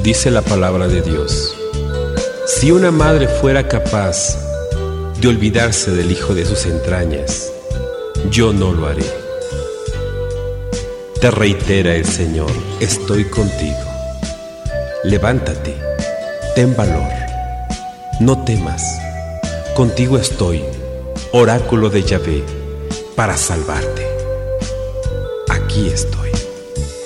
dice la palabra de Dios: si una madre fuera capaz de olvidarse del hijo de sus entrañas, yo no lo haré. Te reitera el Señor: estoy contigo. Levántate, ten valor, no temas, contigo estoy, oráculo de Yahvé, para salvarte. Aquí estoy.